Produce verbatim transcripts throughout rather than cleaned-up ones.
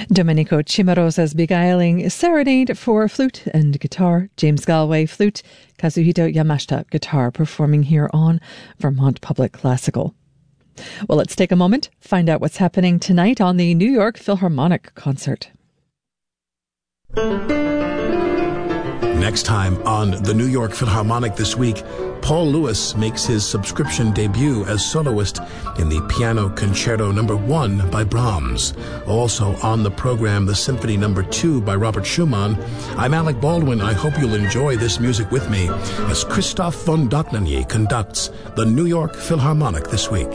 Domenico Cimarosa's beguiling serenade for flute and guitar, James Galway flute, Kazuhito Yamashita guitar, performing here on Vermont Public Classical. Well, let's take a moment, find out what's happening tonight on the New York Philharmonic concert. Next time on the New York Philharmonic this week, Paul Lewis makes his subscription debut as soloist in the Piano Concerto Number One by Brahms. Also on the program, the Symphony Number Two by Robert Schumann. I'm Alec Baldwin. I hope you'll enjoy this music with me as Christoph von Dohnanyi conducts the New York Philharmonic this week.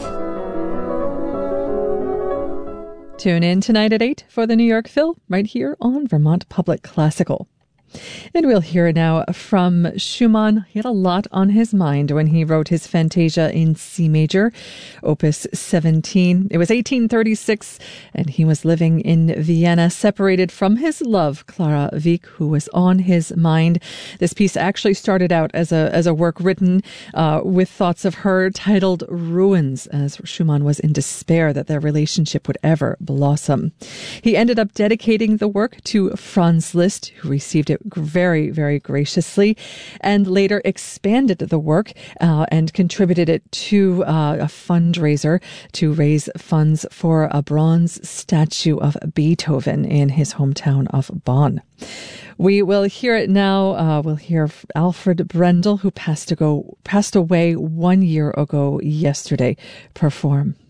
Tune in tonight at eight for the New York Phil, right here on Vermont Public Classical. And we'll hear now from Schumann. He had a lot on his mind when he wrote his Fantasia in C major, Opus seventeen. It was eighteen thirty-six, and he was living in Vienna, separated from his love, Clara Wieck, who was on his mind. This piece actually started out as a as a work written uh, with thoughts of her, titled Ruins, as Schumann was in despair that their relationship would ever blossom. He ended up dedicating the work to Franz Liszt, who received it very, very graciously, and later expanded the work uh, and contributed it to uh, a fundraiser to raise funds for a bronze statue of Beethoven in his hometown of Bonn. We will hear it now. Uh, we'll hear Alfred Brendel, who passed, ago, passed away one year ago yesterday, perform.